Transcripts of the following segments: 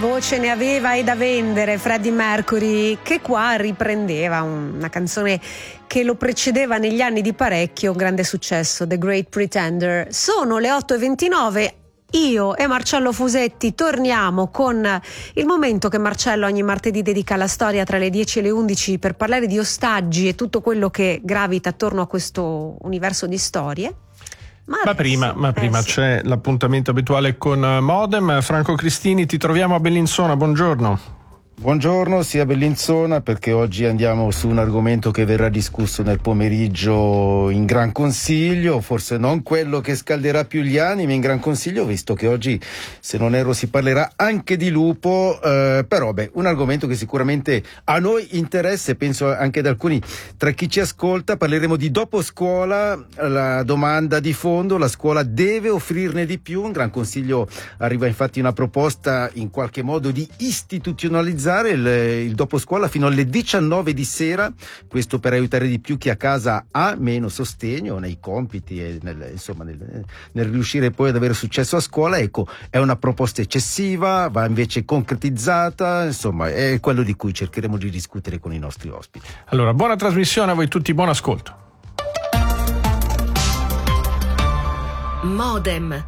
Voce ne aveva e da vendere Freddie Mercury, che qua riprendeva una canzone che lo precedeva negli anni di parecchio, un grande successo, The Great Pretender. Sono le 8:29. Io e Marcello Fusetti torniamo con il momento che Marcello ogni martedì dedica alla storia tra le 10 e le 11 per parlare di ostaggi e tutto quello che gravita attorno a questo universo di storie. Ma prima c'è l'appuntamento abituale con Modem. Franco Cristini, ti troviamo a Bellinzona, buongiorno. Buongiorno, sia Bellinzona, perché oggi andiamo su un argomento che verrà discusso nel pomeriggio in Gran Consiglio, forse non quello che scalderà più gli animi in Gran Consiglio, visto che oggi, se non erro, si parlerà anche di lupo, però un argomento che sicuramente a noi interessa e penso anche ad alcuni tra chi ci ascolta. Parleremo di dopo scuola, la domanda di fondo: la scuola deve offrirne di più? In Gran Consiglio arriva infatti una proposta in qualche modo di istituzionalizzare il dopo scuola fino alle 19 di sera, questo per aiutare di più chi a casa ha meno sostegno nei compiti e nel riuscire poi ad avere successo a scuola. Ecco, è una proposta eccessiva, va invece concretizzata, insomma è quello di cui cercheremo di discutere con i nostri ospiti. Allora, buona trasmissione a voi tutti, buon ascolto. Modem.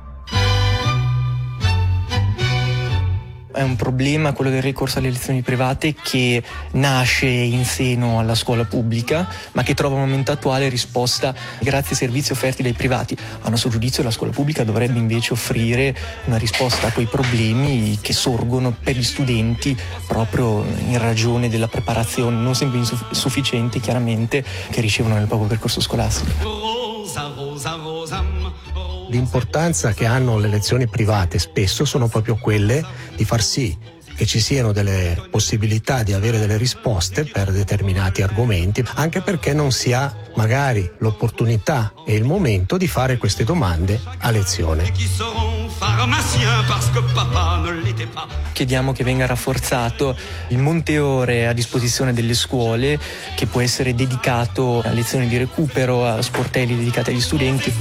È un problema quello del ricorso alle lezioni private che nasce in seno alla scuola pubblica, ma che trova al momento attuale risposta grazie ai servizi offerti dai privati. A nostro giudizio la scuola pubblica dovrebbe invece offrire una risposta a quei problemi che sorgono per gli studenti proprio in ragione della preparazione non sempre insufficiente, chiaramente, che ricevono nel proprio percorso scolastico. L'importanza che hanno le lezioni private spesso sono proprio quelle di far sì che ci siano delle possibilità di avere delle risposte per determinati argomenti, anche perché non si ha magari l'opportunità e il momento di fare queste domande a lezione. Chiediamo che venga rafforzato il monte ore a disposizione delle scuole, che può essere dedicato a lezioni di recupero, a sportelli dedicati agli studenti.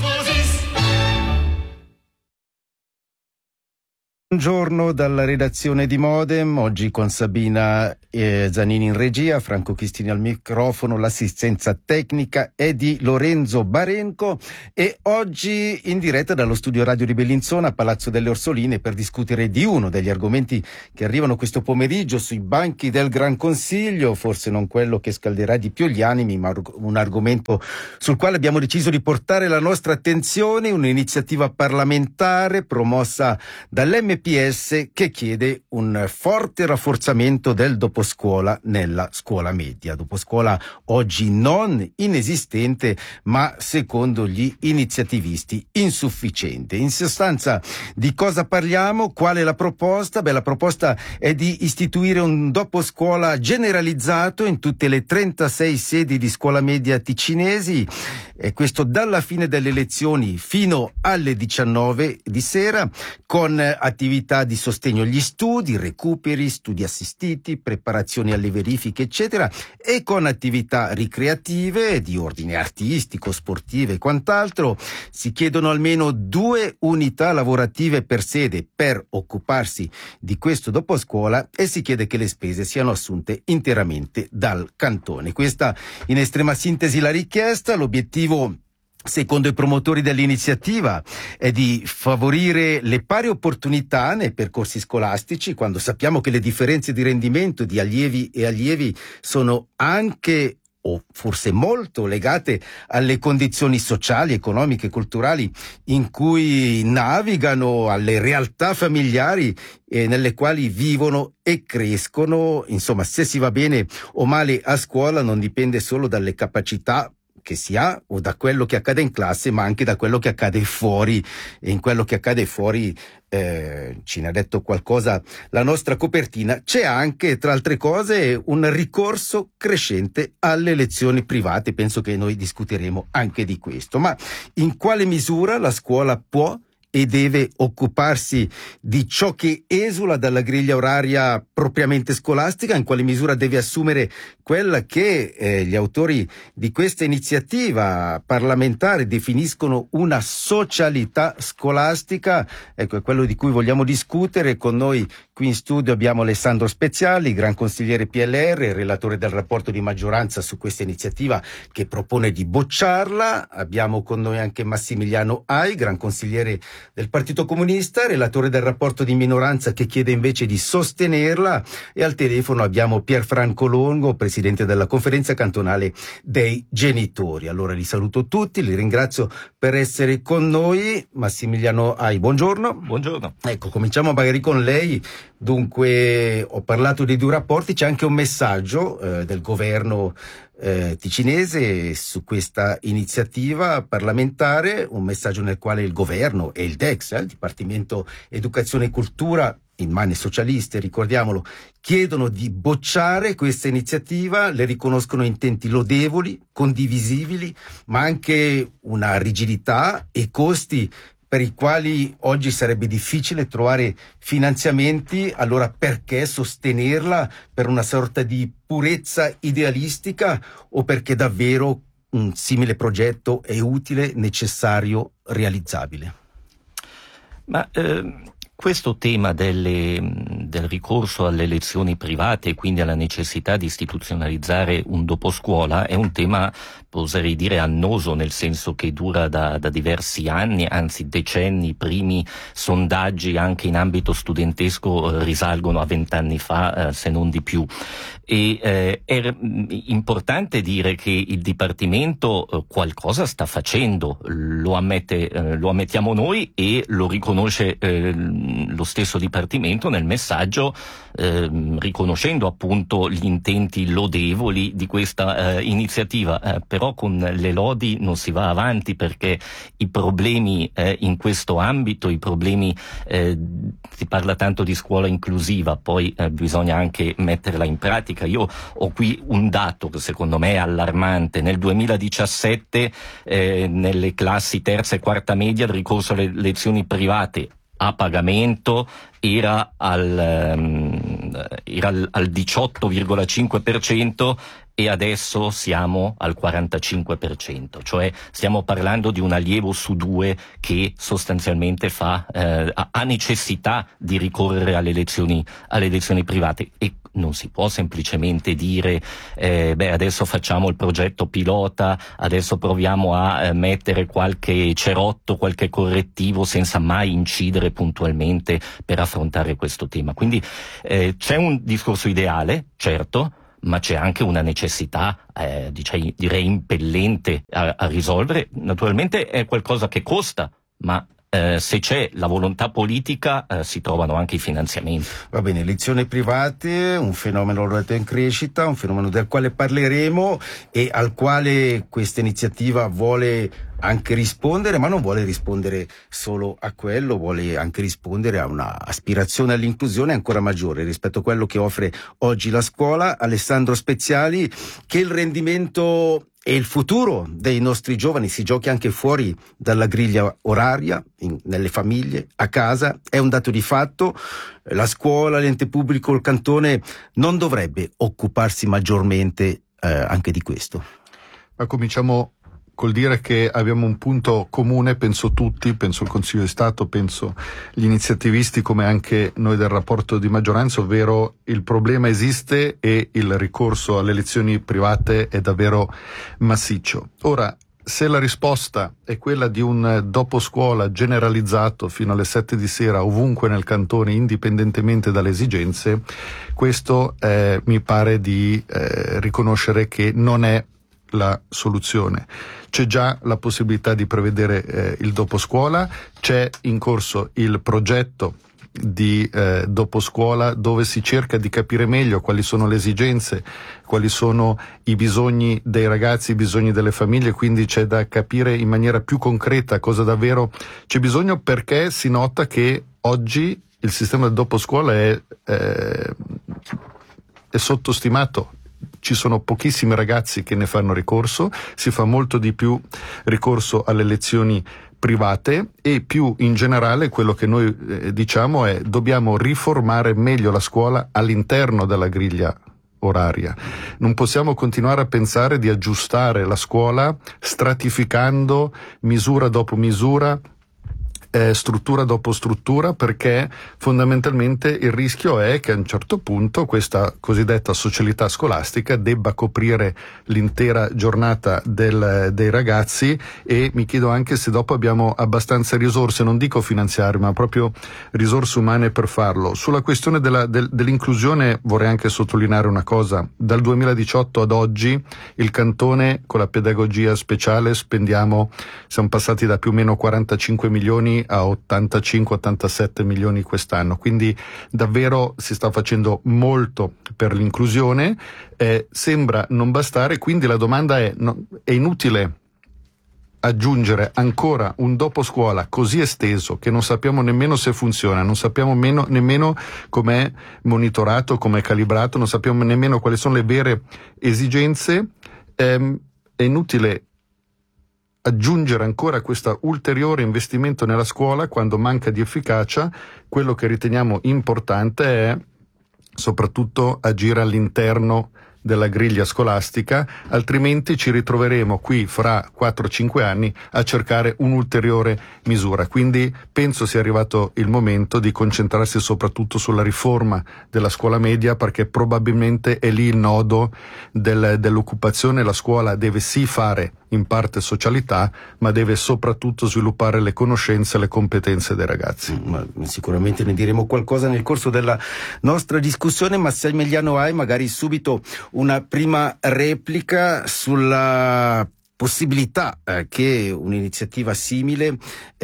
Buongiorno dalla redazione di Modem, oggi con Sabina Zanini in regia, Franco Cristini al microfono, l'assistenza tecnica è di Lorenzo Barenco e oggi in diretta dallo studio radio di Bellinzona, Palazzo delle Orsoline, per discutere di uno degli argomenti che arrivano questo pomeriggio sui banchi del Gran Consiglio, forse non quello che scalderà di più gli animi, ma un argomento sul quale abbiamo deciso di portare la nostra attenzione, un'iniziativa parlamentare promossa dall'MPS che chiede un forte rafforzamento del doposcuola nella scuola media. Doposcuola oggi non inesistente, ma secondo gli iniziativisti insufficiente. In sostanza, di cosa parliamo? Qual è la proposta? La proposta è di istituire un doposcuola generalizzato in tutte le 36 sedi di scuola media ticinesi, e questo dalla fine delle lezioni fino alle 19 di sera, con attività di sostegno agli studi, recuperi, studi assistiti, preparazioni alle verifiche, eccetera, e con attività ricreative di ordine artistico, sportive e quant'altro. Si chiedono almeno 2 unità lavorative per sede per occuparsi di questo doposcuola e si chiede che le spese siano assunte interamente dal cantone. Questa in estrema sintesi la richiesta. L'obiettivo, secondo i promotori dell'iniziativa, è di favorire le pari opportunità nei percorsi scolastici, quando sappiamo che le differenze di rendimento di allievi e allievi sono anche o forse molto legate alle condizioni sociali, economiche, culturali in cui navigano, alle realtà familiari nelle quali vivono e crescono. Insomma, se si va bene o male a scuola non dipende solo dalle capacità che si ha o da quello che accade in classe, ma anche da quello che accade fuori, e in quello che accade fuori ce ne ha detto qualcosa la nostra copertina. C'è anche, tra altre cose, un ricorso crescente alle lezioni private. Penso che noi discuteremo anche di questo. Ma in quale misura la scuola può e deve occuparsi di ciò che esula dalla griglia oraria propriamente scolastica, in quale misura deve assumere quella che gli autori di questa iniziativa parlamentare definiscono una socialità scolastica. Ecco, è quello di cui vogliamo discutere. Con noi qui in studio abbiamo Alessandro Speziali, gran consigliere PLR, relatore del rapporto di maggioranza su questa iniziativa che propone di bocciarla. Abbiamo con noi anche Massimiliano Ai, gran consigliere del Partito Comunista, relatore del rapporto di minoranza che chiede invece di sostenerla, e al telefono abbiamo Pierfranco Longo, presidente della conferenza cantonale dei genitori. Allora li saluto tutti, li ringrazio per essere con noi. Massimiliano Ai, buongiorno. Buongiorno. Ecco, cominciamo magari con lei. Dunque, ho parlato dei 2 rapporti, c'è anche un messaggio del governo ticinese su questa iniziativa parlamentare, un messaggio nel quale il governo e il DEX, il Dipartimento Educazione e Cultura, in mani socialiste, ricordiamolo, chiedono di bocciare questa iniziativa, le riconoscono intenti lodevoli, condivisibili, ma anche una rigidità e costi per i quali oggi sarebbe difficile trovare finanziamenti. Allora perché sostenerla? Per una sorta di purezza idealistica o perché davvero un simile progetto è utile, necessario, realizzabile? Ma questo tema del ricorso alle lezioni private e quindi alla necessità di istituzionalizzare un doposcuola è un tema, oserei dire, annoso, nel senso che dura da diversi anni, anzi decenni. I primi sondaggi anche in ambito studentesco risalgono a 20 anni fa, se non di più. E è importante dire che il Dipartimento qualcosa sta facendo, lo ammettiamo noi e lo riconosce lo stesso Dipartimento nel messaggio, riconoscendo appunto gli intenti lodevoli di questa iniziativa, però con le lodi non si va avanti, perché i problemi in questo ambito, i problemi, si parla tanto di scuola inclusiva, poi bisogna anche metterla in pratica. Io ho qui un dato che secondo me è allarmante. Nel 2017 nelle classi terza e quarta media il ricorso alle lezioni private a pagamento era al 18,5% e adesso siamo al 45%, cioè stiamo parlando di un allievo su 2 che sostanzialmente ha necessità di ricorrere alle lezioni private. E non si può semplicemente dire adesso facciamo il progetto pilota, adesso proviamo a mettere qualche cerotto, qualche correttivo, senza mai incidere puntualmente per affrontare questo tema. Quindi c'è un discorso ideale, certo, ma c'è anche una necessità, direi impellente a risolvere. Naturalmente è qualcosa che costa, ma se c'è la volontà politica si trovano anche i finanziamenti. Va bene, lezioni private, un fenomeno in crescita, un fenomeno del quale parleremo e al quale questa iniziativa vuole anche rispondere, ma non vuole rispondere solo a quello, vuole anche rispondere a una aspirazione all'inclusione ancora maggiore rispetto a quello che offre oggi la scuola. Alessandro Speziali, che il rendimento e il futuro dei nostri giovani si giochi anche fuori dalla griglia oraria, nelle famiglie, a casa, è un dato di fatto. La scuola, l'ente pubblico, il cantone non dovrebbe occuparsi maggiormente anche di questo? Ma cominciamo col dire che abbiamo un punto comune, penso tutti, penso il Consiglio di Stato, penso gli iniziativisti come anche noi del rapporto di maggioranza, ovvero il problema esiste e il ricorso alle lezioni private è davvero massiccio. Ora, se la risposta è quella di un doposcuola generalizzato fino alle 7 di sera ovunque nel cantone, indipendentemente dalle esigenze, questo mi pare di riconoscere che non è la soluzione. C'è già la possibilità di prevedere il doposcuola, c'è in corso il progetto di doposcuola dove si cerca di capire meglio quali sono le esigenze, quali sono i bisogni dei ragazzi, i bisogni delle famiglie, quindi c'è da capire in maniera più concreta cosa davvero c'è bisogno, perché si nota che oggi il sistema del doposcuola è sottostimato. Ci sono pochissimi ragazzi che ne fanno ricorso, si fa molto di più ricorso alle lezioni private, e più in generale quello che noi diciamo è: dobbiamo riformare meglio la scuola all'interno della griglia oraria. Non possiamo continuare a pensare di aggiustare la scuola stratificando misura dopo misura, struttura dopo struttura, perché fondamentalmente il rischio è che a un certo punto questa cosiddetta socialità scolastica debba coprire l'intera giornata dei ragazzi, e mi chiedo anche se dopo abbiamo abbastanza risorse, non dico finanziarie, ma proprio risorse umane per farlo. Sulla questione dell'inclusione vorrei anche sottolineare una cosa: dal 2018 ad oggi il Cantone con la pedagogia speciale siamo passati da più o meno 45 milioni a 85-87 milioni quest'anno, quindi davvero si sta facendo molto per l'inclusione. Sembra non bastare, quindi la domanda è inutile aggiungere ancora un dopo scuola così esteso che non sappiamo nemmeno se funziona, non sappiamo nemmeno com'è monitorato, com'è calibrato, non sappiamo nemmeno quali sono le vere esigenze. È inutile aggiungere ancora questo ulteriore investimento nella scuola quando manca di efficacia. Quello che riteniamo importante è soprattutto agire all'interno della griglia scolastica, altrimenti ci ritroveremo qui fra 4-5 anni a cercare un'ulteriore misura. Quindi penso sia arrivato il momento di concentrarsi soprattutto sulla riforma della scuola media, perché probabilmente è lì il nodo dell'occupazione. La scuola deve sì fare in parte socialità, ma deve soprattutto sviluppare le conoscenze e le competenze dei ragazzi. Ma sicuramente ne diremo qualcosa nel corso della nostra discussione, ma se Emiliano hai magari subito una prima replica sulla possibilità che un'iniziativa simile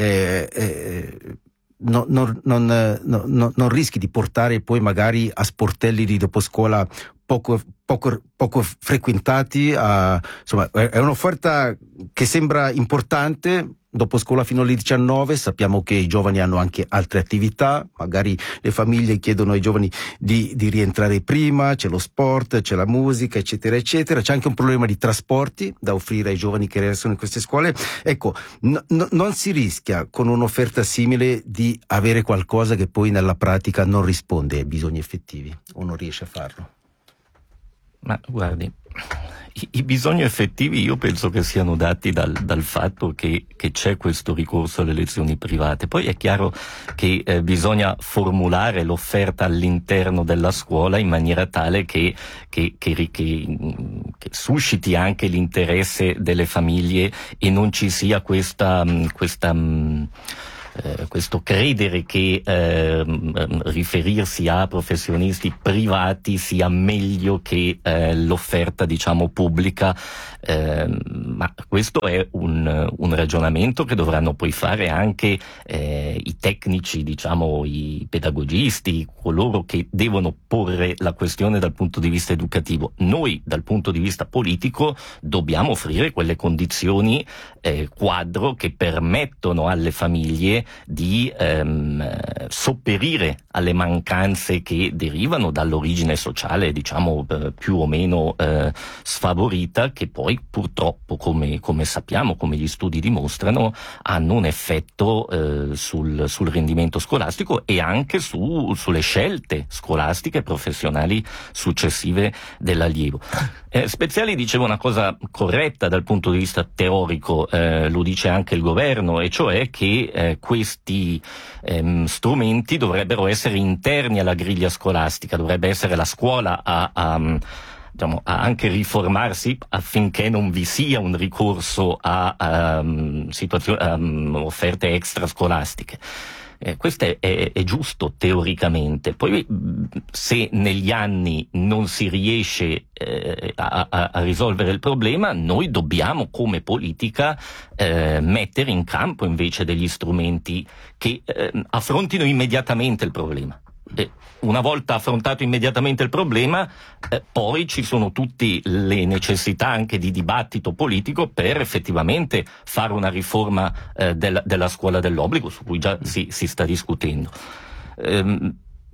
non rischi di portare poi magari a sportelli di doposcuola poco frequentati. Insomma, è un'offerta che sembra importante. Dopo scuola fino alle 19 sappiamo che i giovani hanno anche altre attività, magari le famiglie chiedono ai giovani di rientrare prima, c'è lo sport, c'è la musica, eccetera eccetera. C'è anche un problema di trasporti da offrire ai giovani che restano in queste scuole. Ecco, non si rischia con un'offerta simile di avere qualcosa che poi nella pratica non risponde ai bisogni effettivi, o non riesce a farlo? Ma guardi, i bisogni effettivi io penso che siano dati dal fatto che c'è questo ricorso alle lezioni private. Poi è chiaro che bisogna formulare l'offerta all'interno della scuola in maniera tale che susciti anche l'interesse delle famiglie e non ci sia questo credere che riferirsi a professionisti privati sia meglio che l'offerta, diciamo, pubblica, ma questo è un ragionamento che dovranno poi fare anche i tecnici, diciamo, i pedagogisti, coloro che devono porre la questione dal punto di vista educativo. Noi dal punto di vista politico dobbiamo offrire quelle condizioni quadro che permettono alle famiglie di sopperire alle mancanze che derivano dall'origine sociale, diciamo, più o meno sfavorita, che poi purtroppo, come sappiamo, come gli studi dimostrano, hanno un effetto sul rendimento scolastico e anche sulle scelte scolastiche e professionali successive dell'allievo. Speziali diceva una cosa corretta dal punto di vista teorico, lo dice anche il governo, e cioè che questi strumenti dovrebbero essere interni alla griglia scolastica, dovrebbe essere la scuola a anche riformarsi affinché non vi sia un ricorso a offerte extrascolastiche. Questo è giusto teoricamente. Poi se negli anni non si riesce a risolvere il problema, noi dobbiamo come politica mettere in campo invece degli strumenti che affrontino immediatamente il problema. Una volta affrontato immediatamente il problema, poi ci sono tutte le necessità anche di dibattito politico per effettivamente fare una riforma della scuola dell'obbligo, su cui già si sta discutendo.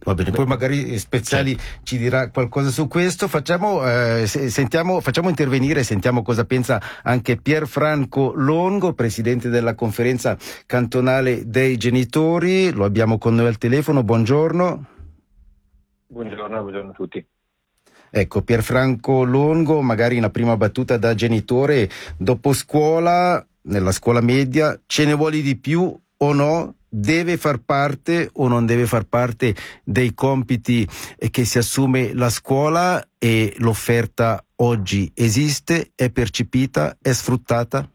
Va bene, poi magari Speziali ci dirà qualcosa su questo. Facciamo intervenire, sentiamo cosa pensa anche Pierfranco Longo, presidente della conferenza cantonale dei genitori. Lo abbiamo con noi al telefono. Buongiorno. Buongiorno a tutti. Ecco, Pierfranco Longo, magari una prima battuta da genitore: dopo scuola, nella scuola media, ce ne vuole di più o no? Deve far parte o non deve far parte dei compiti che si assume la scuola, e l'offerta oggi esiste, è percepita, è sfruttata?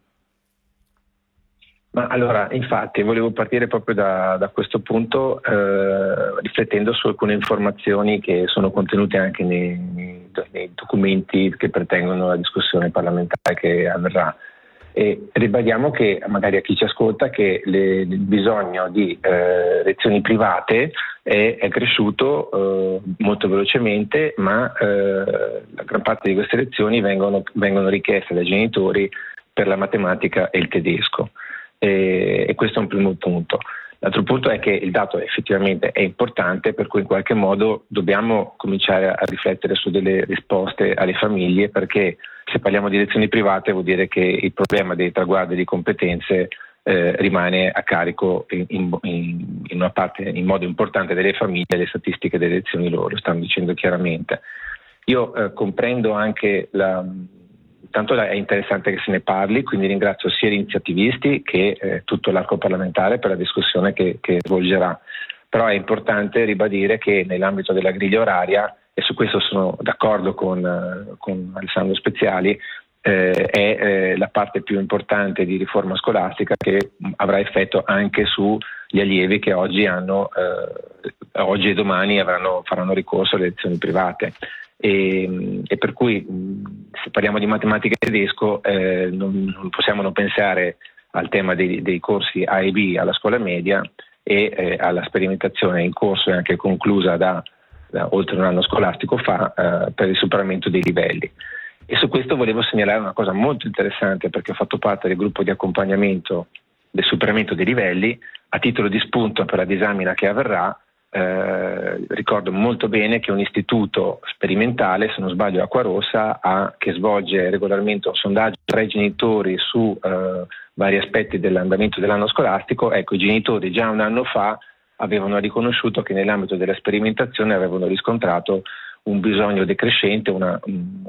Ma allora, infatti, volevo partire proprio da questo punto, riflettendo su alcune informazioni che sono contenute anche nei documenti che pertengono alla discussione parlamentare che avverrà. E ribadiamo che magari a chi ci ascolta che il bisogno di lezioni private è cresciuto molto velocemente, ma la gran parte di queste lezioni vengono richieste dai genitori per la matematica e il tedesco, e questo è un primo punto. L'altro punto è che il dato effettivamente è importante, per cui in qualche modo dobbiamo cominciare a riflettere su delle risposte alle famiglie, perché se parliamo di lezioni private vuol dire che il problema dei traguardi di competenze rimane a carico in una parte, in modo importante, delle famiglie. Le statistiche delle lezioni lo stanno dicendo chiaramente. Io comprendo anche tanto è interessante che se ne parli, quindi ringrazio sia gli iniziativisti che tutto l'arco parlamentare per la discussione che svolgerà. Però è importante ribadire che nell'ambito della griglia oraria, e su questo sono d'accordo con Alessandro Speziali, è la parte più importante di riforma scolastica, che avrà effetto anche sugli allievi che oggi e domani faranno ricorso alle lezioni private. E per cui se parliamo di matematica e tedesco non possiamo non pensare al tema dei corsi A e B alla scuola media e alla sperimentazione in corso e anche conclusa da oltre un anno scolastico fa per il superamento dei livelli. E su questo volevo segnalare una cosa molto interessante, perché ho fatto parte del gruppo di accompagnamento del superamento dei livelli a titolo di spunto per la disamina che avverrà. Ricordo molto bene che un istituto sperimentale, se non sbaglio Acquarossa, che svolge regolarmente un sondaggio tra i genitori su vari aspetti dell'andamento dell'anno scolastico. Ecco, i genitori già un anno fa avevano riconosciuto che nell'ambito della sperimentazione avevano riscontrato un bisogno decrescente, una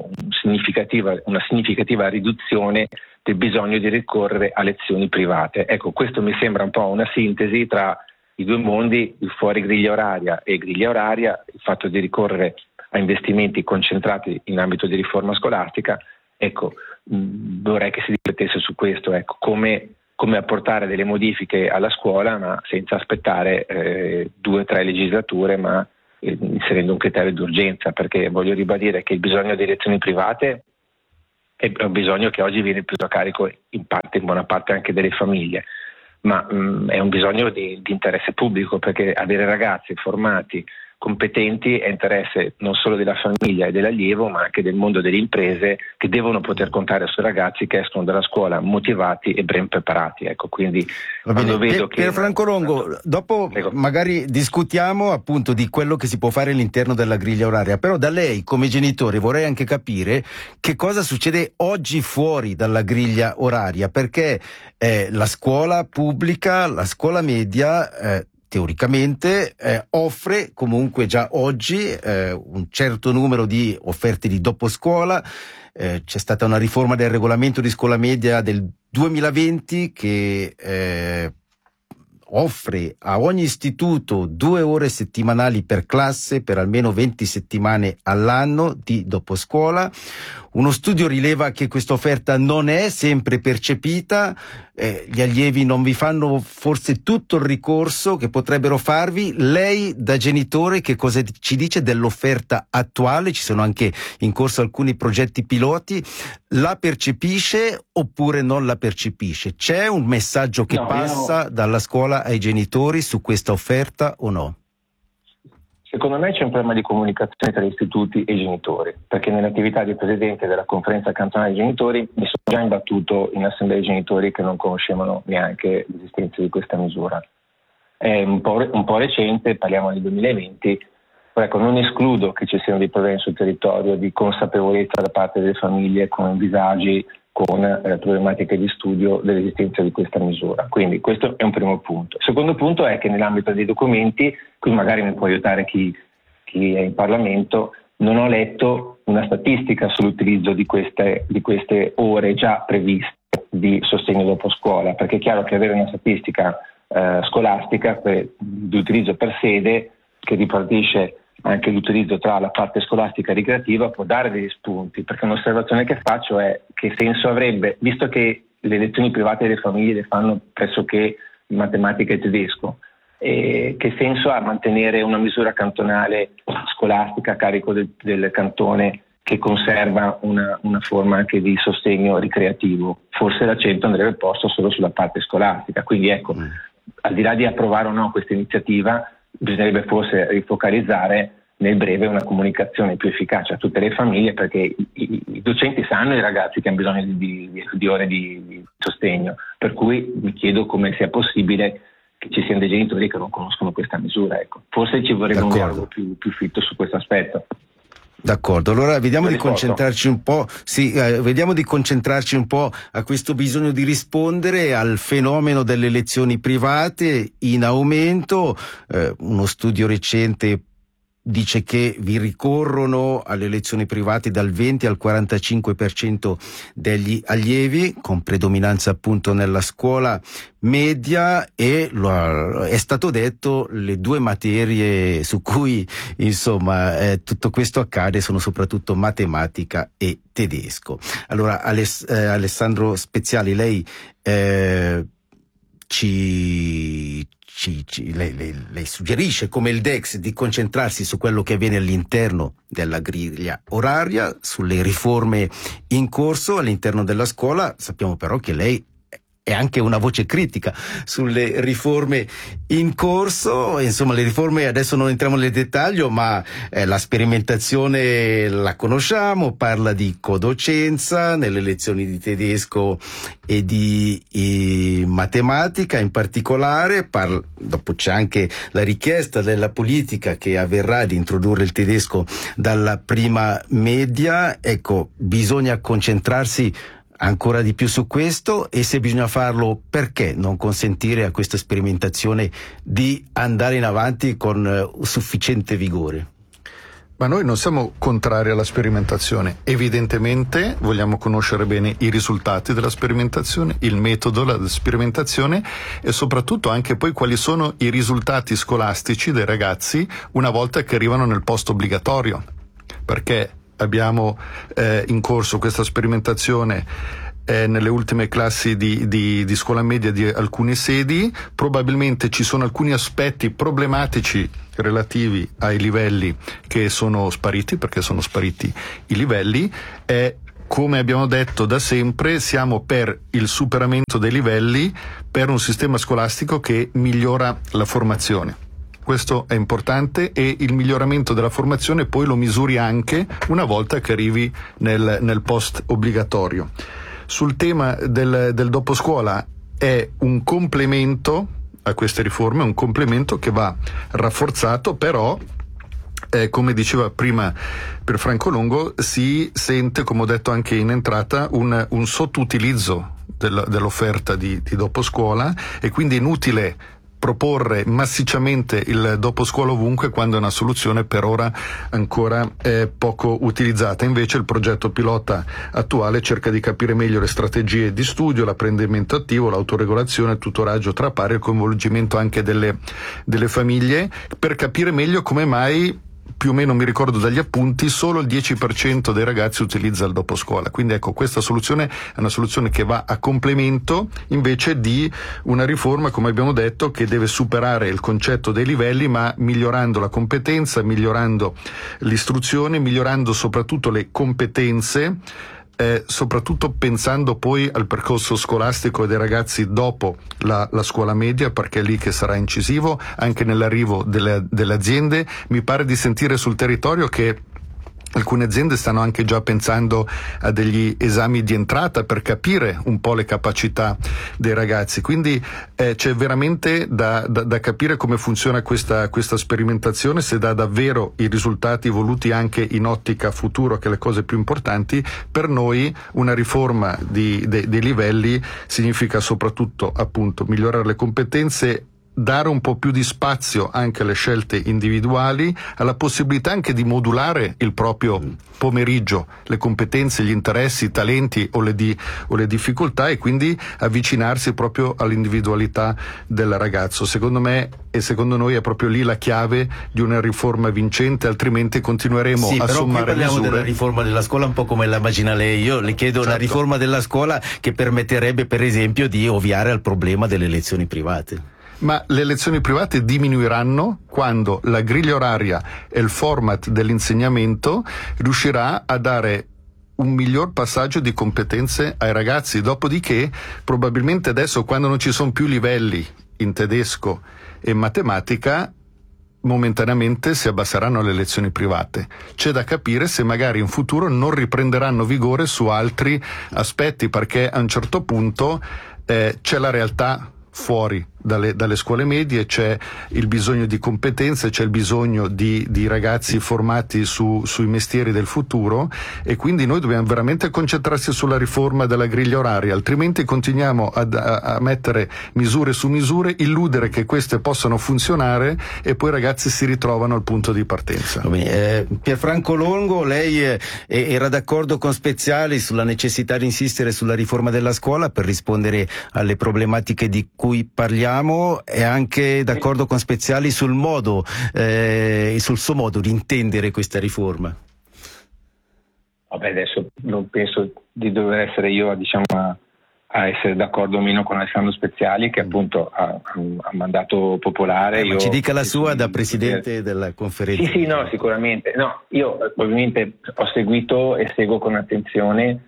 significativa riduzione del bisogno di ricorrere a lezioni private. Ecco, questo mi sembra un po' una sintesi tra i due mondi, il fuori griglia oraria e griglia oraria, il fatto di ricorrere a investimenti concentrati in ambito di riforma scolastica. Ecco, vorrei che si riflettesse su questo, ecco, come apportare delle modifiche alla scuola, ma senza aspettare 2 o 3 legislature, ma inserendo un criterio di urgenza, perché voglio ribadire che il bisogno di lezioni private è un bisogno che oggi viene preso a carico in buona parte anche delle famiglie, ma è un bisogno di interesse pubblico, perché avere ragazzi formati, competenti, è interesse non solo della famiglia e dell'allievo, ma anche del mondo delle imprese, che devono poter contare sui ragazzi che escono dalla scuola motivati e ben preparati. Ecco, quindi quando vedo che Pierfranco Longo, dopo magari discutiamo appunto di quello che si può fare all'interno della griglia oraria, però da lei come genitore vorrei anche capire che cosa succede oggi fuori dalla griglia oraria, perché la scuola pubblica, la scuola media teoricamente offre comunque già oggi un certo numero di offerte di doposcuola. C'è stata una riforma del regolamento di scuola media del 2020 che offre a ogni istituto 2 ore settimanali per classe per almeno 20 settimane all'anno di doposcuola. Uno studio rileva che questa offerta non è sempre percepita, gli allievi non vi fanno forse tutto il ricorso che potrebbero farvi. Lei da genitore che cosa ci dice dell'offerta attuale? Ci sono anche in corso alcuni progetti piloti. La percepisce oppure non la percepisce? C'è un messaggio che passa dalla scuola ai genitori su questa offerta o no? Secondo me c'è un problema di comunicazione tra gli istituti e i genitori, perché nell'attività di presidente della conferenza cantonale dei genitori mi sono già imbattuto in assemblee genitori che non conoscevano neanche l'esistenza di questa misura. È un po' recente, parliamo del 2020, Ecco, non escludo che ci siano dei problemi sul territorio di consapevolezza da parte delle famiglie con disagi, con problematiche di studio dell'esistenza di questa misura. Quindi questo è un primo punto. Il secondo punto è che nell'ambito dei documenti, qui magari mi può aiutare chi è in Parlamento, non ho letto una statistica sull'utilizzo di queste ore già previste di sostegno dopo scuola, perché è chiaro che avere una statistica scolastica di utilizzo per sede che ripartisce anche l'utilizzo tra la parte scolastica e ricreativa può dare degli spunti, perché un'osservazione che faccio è che senso avrebbe, visto che le lezioni private delle famiglie le fanno pressoché in matematica e tedesco, che senso ha mantenere una misura cantonale scolastica a carico del cantone che conserva una forma anche di sostegno ricreativo? Forse l'accento andrebbe posto solo sulla parte scolastica, quindi ecco, al di là di approvare o no questa iniziativa, bisognerebbe forse rifocalizzare nel breve una comunicazione più efficace a tutte le famiglie, perché i docenti sanno i ragazzi che hanno bisogno di ore di sostegno, per cui mi chiedo come sia possibile che ci siano dei genitori che non conoscono questa misura. Ecco. Forse ci vorrebbe un dialogo più fitto su questo aspetto. D'accordo, allora vediamo di concentrarci un po', a questo bisogno di rispondere al fenomeno delle lezioni private in aumento. Uno studio recente dice che vi ricorrono alle lezioni private dal 20 al 45% degli allievi, con predominanza appunto nella scuola media, e è stato detto le due materie su cui insomma tutto questo accade sono soprattutto matematica e tedesco. Allora Alessandro Speziali, lei lei suggerisce come il DEX di concentrarsi su quello che avviene all'interno della griglia oraria, sulle riforme in corso all'interno della scuola. Sappiamo però che lei è anche una voce critica sulle riforme in corso. Insomma, le riforme, adesso non entriamo nel dettaglio, ma la sperimentazione la conosciamo, parla di codocenza nelle lezioni di tedesco e di matematica in particolare. Dopo c'è anche la richiesta della politica che avverrà di introdurre il tedesco dalla prima media. Ecco, bisogna concentrarsi ancora di più su questo, e se bisogna farlo, perché non consentire a questa sperimentazione di andare in avanti con sufficiente vigore? Ma noi non siamo contrari alla sperimentazione, evidentemente vogliamo conoscere bene i risultati della sperimentazione, il metodo della sperimentazione e soprattutto anche poi quali sono i risultati scolastici dei ragazzi una volta che arrivano nel post obbligatorio, perché abbiamo in corso questa sperimentazione nelle ultime classi di scuola media di alcune sedi. Probabilmente ci sono alcuni aspetti problematici relativi ai livelli che sono spariti, perché sono spariti i livelli, e come abbiamo detto da sempre siamo per il superamento dei livelli, per un sistema scolastico che migliora la formazione. Questo è importante, e il miglioramento della formazione poi lo misuri anche una volta che arrivi nel post obbligatorio. Sul tema del dopo scuola è un complemento a queste riforme, un complemento che va rafforzato, però come diceva prima per Franco Longo, si sente, come ho detto anche in entrata, un sottoutilizzo dell'offerta di dopo scuola, e quindi è inutile proporre massicciamente il dopo scuola ovunque quando è una soluzione per ora ancora poco utilizzata. Invece il progetto pilota attuale cerca di capire meglio le strategie di studio, l'apprendimento attivo, l'autoregolazione, il tutoraggio tra pari, il coinvolgimento anche delle famiglie, per capire meglio come mai, più o meno mi ricordo dagli appunti, solo il 10% dei ragazzi utilizza il dopo scuola. Quindi ecco, questa soluzione è una soluzione che va a complemento invece di una riforma, come abbiamo detto, che deve superare il concetto dei livelli, ma migliorando la competenza, migliorando l'istruzione, migliorando soprattutto le competenze, soprattutto pensando poi al percorso scolastico dei ragazzi dopo la scuola media, perché è lì che sarà incisivo anche nell'arrivo delle aziende. Mi pare di sentire sul territorio che Alcune aziende stanno anche già pensando a degli esami di entrata per capire un po' le capacità dei ragazzi, quindi c'è veramente da capire come funziona questa sperimentazione, se dà davvero i risultati voluti anche in ottica futuro, che è le cose più importanti. Per noi una riforma dei livelli significa soprattutto appunto migliorare le competenze, dare un po' più di spazio anche alle scelte individuali, alla possibilità anche di modulare il proprio pomeriggio, le competenze, gli interessi, i talenti o le difficoltà, e quindi avvicinarsi proprio all'individualità del ragazzo. Secondo me e secondo noi è proprio lì la chiave di una riforma vincente, altrimenti continueremo a sommare parliamo misure. della riforma della scuola un po' come la immagina lei. Io le chiedo una riforma della scuola che permetterebbe per esempio di ovviare al problema delle lezioni private. Ma le lezioni private diminuiranno quando la griglia oraria e il format dell'insegnamento riuscirà a dare un miglior passaggio di competenze ai ragazzi. Dopodiché, probabilmente adesso, quando non ci sono più livelli in tedesco e matematica, momentaneamente si abbasseranno le lezioni private. C'è da capire se magari in futuro non riprenderanno vigore su altri aspetti, perché a un certo punto c'è la realtà fuori dalle scuole medie, c'è il bisogno di competenze, c'è il bisogno di ragazzi formati sui mestieri del futuro, e quindi noi dobbiamo veramente concentrarsi sulla riforma della griglia oraria, altrimenti continuiamo a mettere misure su misure, illudere che queste possano funzionare e poi i ragazzi si ritrovano al punto di partenza. Pierfranco Longo, lei era d'accordo con Speziali sulla necessità di insistere sulla riforma della scuola per rispondere alle problematiche di cui parliamo, e anche d'accordo con Speziali sul modo sul suo modo di intendere questa riforma. Vabbè, adesso non penso di dover essere io a essere d'accordo o meno con Alessandro Speziali, che appunto ha mandato popolare. Ma ci dica la sua da presidente della conferenza. Sì, no, sicuramente. No, io ovviamente ho seguito e seguo con attenzione,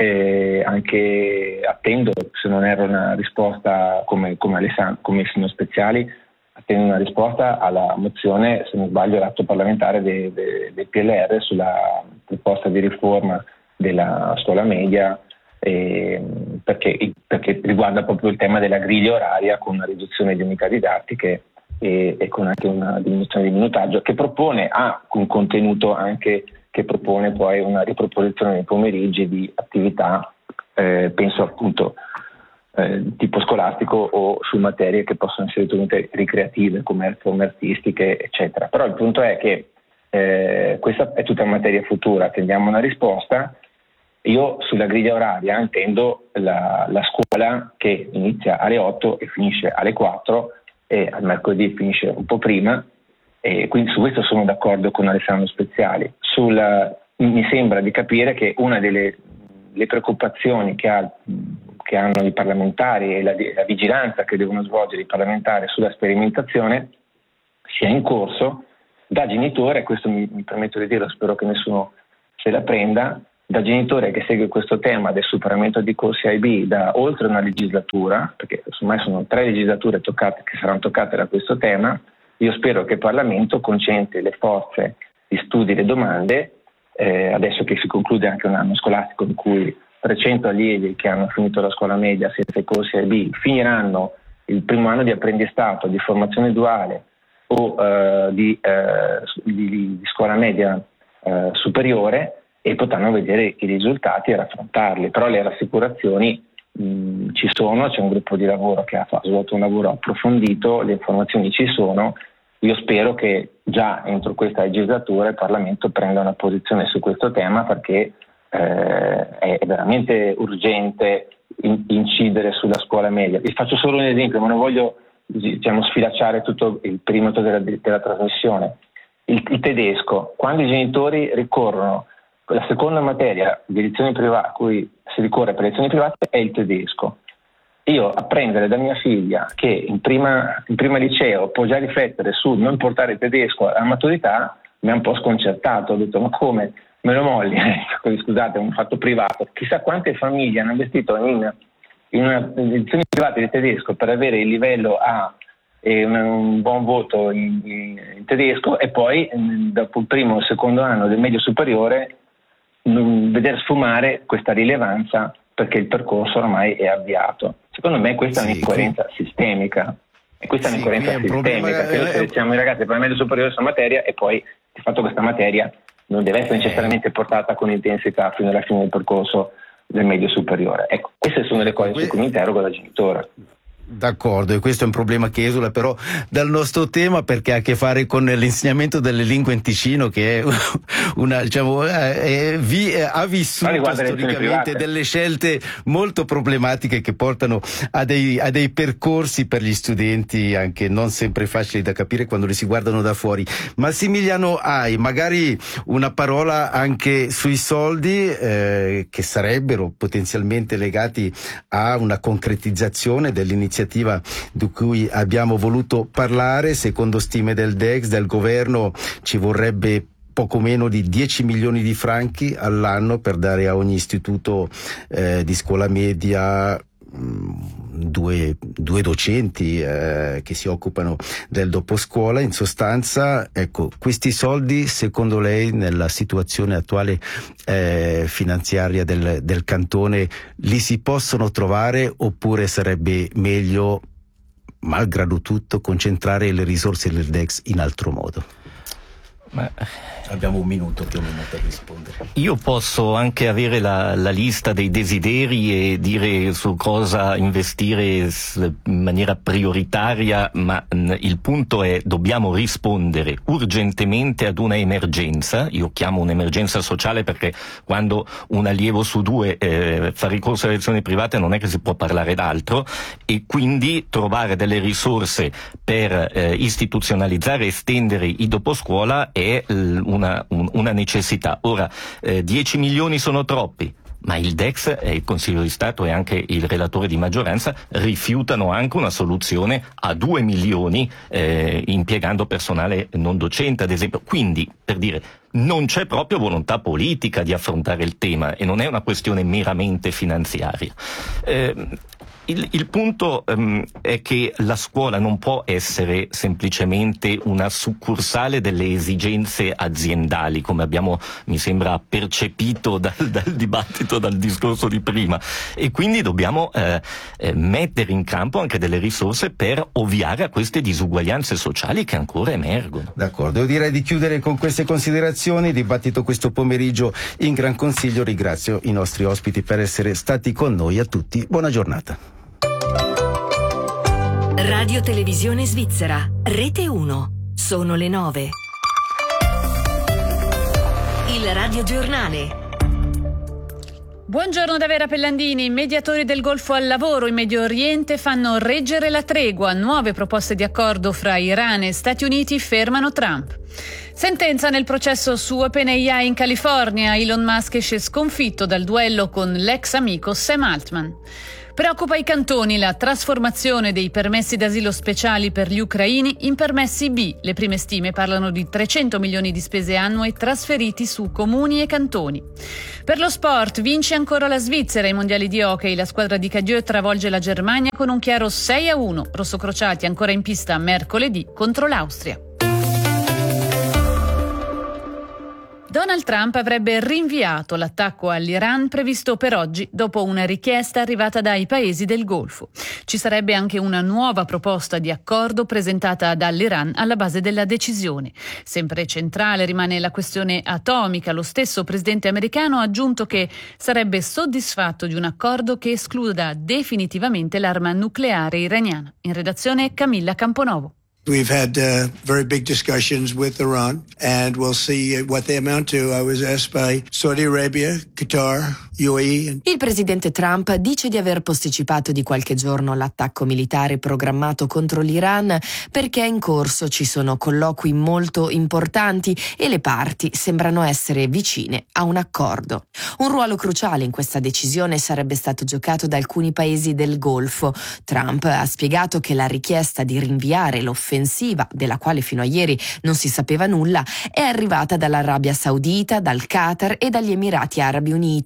anche attendo, se non erro, una risposta come il signor Speziali, attendo una risposta alla mozione, se non sbaglio, l'atto parlamentare del PLR sulla proposta di riforma della scuola media, perché riguarda proprio il tema della griglia oraria, con una riduzione di unità didattiche e con anche una diminuzione di minutaggio, che propone un contenuto anche che propone poi una riproposizione nei pomeriggi di attività, penso appunto tipo scolastico o su materie che possono essere ritenute ricreative, come forme artistiche, eccetera. Però il punto è che questa è tutta materia futura, attendiamo una risposta. Io sulla griglia oraria intendo la scuola che inizia alle 8 e finisce alle 4, e al mercoledì finisce un po' prima, e quindi su questo sono d'accordo con Alessandro Speziali. Mi sembra di capire che una delle preoccupazioni che hanno i parlamentari e la vigilanza che devono svolgere i parlamentari sulla sperimentazione sia in corso da genitore, questo mi permetto di dirlo, spero che nessuno se la prenda, da genitore che segue questo tema del superamento di corsi IB da oltre una legislatura, perché ormai sono 3 legislature che saranno toccate da questo tema. Io spero che il Parlamento concentri le forze di studi e le domande, adesso che si conclude anche un anno scolastico in cui 300 allievi che hanno finito la scuola media senza i corsi IB finiranno il primo anno di apprendistato, di formazione duale o di scuola media superiore, e potranno vedere i risultati e raffrontarli. Però le rassicurazioni ci sono, c'è un gruppo di lavoro che ha svolto un lavoro approfondito, le informazioni ci sono. Io spero che già entro questa legislatura il Parlamento prenda una posizione su questo tema, perché è veramente urgente incidere sulla scuola media. Vi faccio solo un esempio, ma non voglio sfilacciare tutto il perimetro della trasmissione. Il tedesco, quando i genitori ricorrono, la seconda materia di lezioni private a cui si ricorre per lezioni private è il tedesco. Io apprendere da mia figlia che in prima liceo può già riflettere su non portare il tedesco alla maturità mi ha un po' sconcertato. Ho detto, ma come me lo molli? Scusate, è un fatto privato. Chissà quante famiglie hanno investito in una lezione privata di tedesco per avere il livello A e un buon voto in tedesco, e poi dopo il primo o secondo anno del medio superiore vedere sfumare questa rilevanza perché il percorso ormai è avviato. Secondo me questa è un'incoerenza sistemica. E questa è un'incoerenza sistemica, che noi selezioniamo i ragazzi per il medio superiore su una materia e poi di fatto questa materia non deve essere necessariamente portata con intensità fino alla fine del percorso del medio superiore. Ecco, queste sono le cose su cui mi interrogo da genitore. D'accordo, e questo è un problema che esula però dal nostro tema, perché ha a che fare con l'insegnamento delle lingue in Ticino, che è una, diciamo, ha vissuto storicamente delle scelte molto problematiche che portano a dei percorsi per gli studenti anche non sempre facili da capire quando li si guardano da fuori. Massimiliano, hai magari una parola anche sui soldi che sarebbero potenzialmente legati a una concretizzazione dell'iniziativa di cui abbiamo voluto parlare? Secondo stime del DEX, del governo, ci vorrebbe poco meno di 10 milioni di franchi all'anno per dare a ogni istituto di scuola media due docenti che si occupano del doposcuola. In sostanza, ecco, questi soldi secondo lei nella situazione attuale finanziaria del cantone li si possono trovare, oppure sarebbe meglio, malgrado tutto, concentrare le risorse del DEX in altro modo? Abbiamo un minuto più o meno per rispondere. Io posso anche avere la lista dei desideri e dire su cosa investire in maniera prioritaria, ma il punto è: dobbiamo rispondere urgentemente ad una emergenza. Io chiamo un'emergenza sociale perché quando un allievo su due fa ricorso alle lezioni private non è che si può parlare d'altro, e quindi trovare delle risorse per istituzionalizzare e estendere i doposcuola è una necessità. Ora, 10 milioni sono troppi, ma il DEX e il Consiglio di Stato e anche il relatore di maggioranza rifiutano anche una soluzione a 2 milioni impiegando personale non docente, ad esempio. Quindi, per dire, non c'è proprio volontà politica di affrontare il tema e non è una questione meramente finanziaria. Il punto è che la scuola non può essere semplicemente una succursale delle esigenze aziendali, come abbiamo, mi sembra, percepito dal dibattito, dal discorso di prima, e quindi dobbiamo mettere in campo anche delle risorse per ovviare a queste disuguaglianze sociali che ancora emergono. D'accordo, io direi di chiudere con queste considerazioni. Dibattito questo pomeriggio in Gran Consiglio. Ringrazio i nostri ospiti per essere stati con noi. A tutti buona giornata. Radio Televisione Svizzera, Rete 1. Sono le 9. Il radiogiornale. Buongiorno da Vera Pellandini. I mediatori del Golfo al lavoro in Medio Oriente fanno reggere la tregua. Nuove proposte di accordo fra Iran e Stati Uniti fermano Trump. Sentenza nel processo su OpenAI in California. Elon Musk esce sconfitto dal duello con l'ex amico Sam Altman. Preoccupa i cantoni la trasformazione dei permessi d'asilo speciali per gli ucraini in permessi B. Le prime stime parlano di 300 milioni di spese annue trasferiti su comuni e cantoni. Per lo sport, vince ancora la Svizzera ai mondiali di hockey. La squadra di Cadieux travolge la Germania con un chiaro 6-1. Rossocrociati ancora in pista mercoledì contro l'Austria. Donald Trump avrebbe rinviato l'attacco all'Iran previsto per oggi dopo una richiesta arrivata dai paesi del Golfo. Ci sarebbe anche una nuova proposta di accordo presentata dall'Iran alla base della decisione. Sempre centrale rimane la questione atomica. Lo stesso presidente americano ha aggiunto che sarebbe soddisfatto di un accordo che escluda definitivamente l'arma nucleare iraniana. In redazione Camilla Camponovo. We've had very big discussions with Iran, and we'll see what they amount to. I was asked by Saudi Arabia, Qatar, UAE. Il presidente Trump dice di aver posticipato di qualche giorno l'attacco militare programmato contro l'Iran perché in corso ci sono colloqui molto importanti e le parti sembrano essere vicine a un accordo. Un ruolo cruciale in questa decisione sarebbe stato giocato da alcuni paesi del Golfo. Trump ha spiegato che la richiesta di rinviare l'offensiva, della quale fino a ieri non si sapeva nulla, è arrivata dall'Arabia Saudita, dal Qatar e dagli Emirati Arabi Uniti.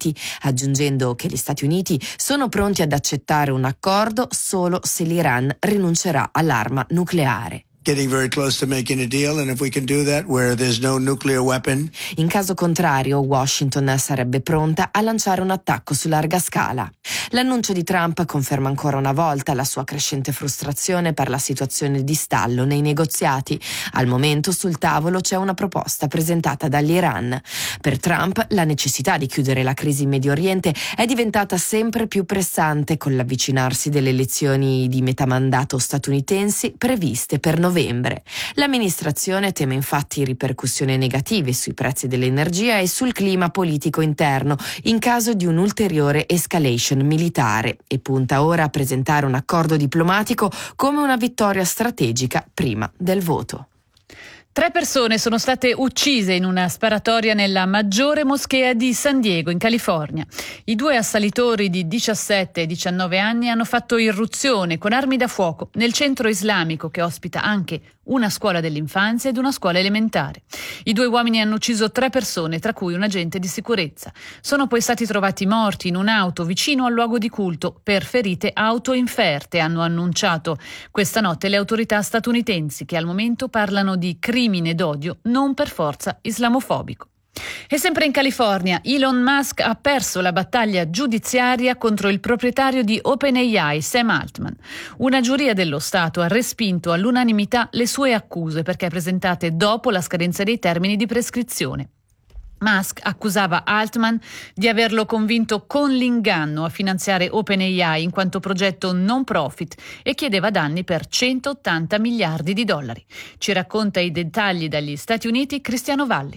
aggiungendo che gli Stati Uniti sono pronti ad accettare un accordo solo se l'Iran rinuncerà all'arma nucleare. Getting very close to making a deal, and if we can do that where there's no nuclear weapon. In caso contrario, Washington sarebbe pronta a lanciare un attacco su larga scala. L'annuncio di Trump conferma ancora una volta la sua crescente frustrazione per la situazione di stallo nei negoziati. Al momento sul tavolo c'è una proposta presentata dall'Iran. Per Trump la necessità di chiudere la crisi in Medio Oriente è diventata sempre più pressante con l'avvicinarsi delle elezioni di metà mandato statunitensi previste per novembre. L'amministrazione teme infatti ripercussioni negative sui prezzi dell'energia e sul clima politico interno in caso di un'ulteriore escalation militare e punta ora a presentare un accordo diplomatico come una vittoria strategica prima del voto. 3 persone sono state uccise in una sparatoria nella maggiore moschea di San Diego, in California. I 2 assalitori di 17 e 19 anni hanno fatto irruzione con armi da fuoco nel centro islamico che ospita anche una scuola dell'infanzia ed una scuola elementare. I 2 uomini hanno ucciso 3 persone, tra cui un agente di sicurezza. Sono poi stati trovati morti in un'auto vicino al luogo di culto per ferite autoinferte, hanno annunciato questa notte le autorità statunitensi, che al momento parlano di crimine d'odio non per forza islamofobico. E sempre in California, Elon Musk ha perso la battaglia giudiziaria contro il proprietario di OpenAI, Sam Altman. Una giuria dello Stato ha respinto all'unanimità le sue accuse perché presentate dopo la scadenza dei termini di prescrizione. Musk accusava Altman di averlo convinto con l'inganno a finanziare OpenAI in quanto progetto non profit e chiedeva danni per $180 miliardi. Ci racconta i dettagli dagli Stati Uniti Cristiano Valli.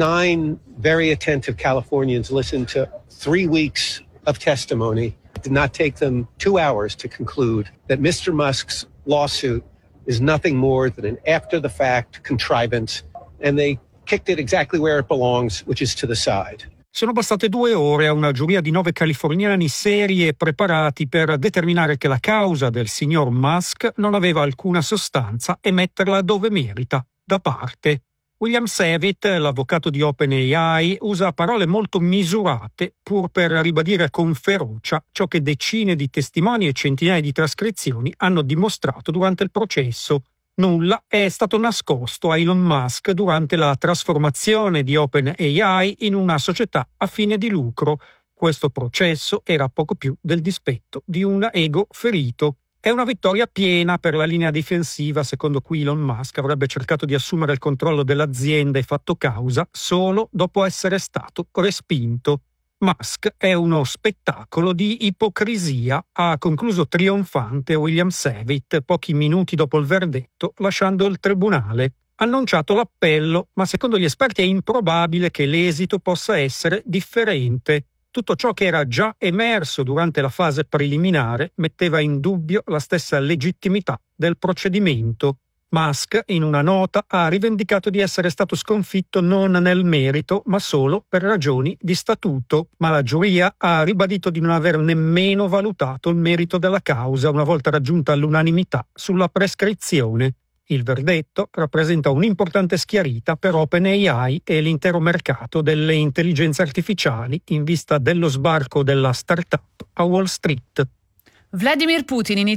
9 very attentive Californians listened to 3 weeks of testimony. It did not take them 2 hours to conclude that Mr. Musk's lawsuit is nothing more than an after-the-fact contrivance, and they kicked it exactly where it belongs, which is to the side. Sono bastate 2 ore a una giuria di 9 californiani seri e preparati per determinare che la causa del signor Musk non aveva alcuna sostanza e metterla dove merita, da parte. William Savitt, l'avvocato di OpenAI, usa parole molto misurate pur per ribadire con ferocia ciò che decine di testimoni e centinaia di trascrizioni hanno dimostrato durante il processo. Nulla è stato nascosto a Elon Musk durante la trasformazione di OpenAI in una società a fine di lucro. Questo processo era poco più del dispetto di un ego ferito. È una vittoria piena per la linea difensiva secondo cui Elon Musk avrebbe cercato di assumere il controllo dell'azienda e fatto causa solo dopo essere stato respinto. Musk è uno spettacolo di ipocrisia, ha concluso trionfante William Savitt pochi minuti dopo il verdetto, lasciando il tribunale. Ha annunciato l'appello, ma secondo gli esperti è improbabile che l'esito possa essere differente. Tutto ciò che era già emerso durante la fase preliminare metteva in dubbio la stessa legittimità del procedimento. Musk, in una nota, ha rivendicato di essere stato sconfitto non nel merito, ma solo per ragioni di statuto. Ma la giuria ha ribadito di non aver nemmeno valutato il merito della causa una volta raggiunta l'unanimità sulla prescrizione. Il verdetto rappresenta un'importante schiarita per OpenAI e l'intero mercato delle intelligenze artificiali in vista dello sbarco della startup a Wall Street. Vladimir Putin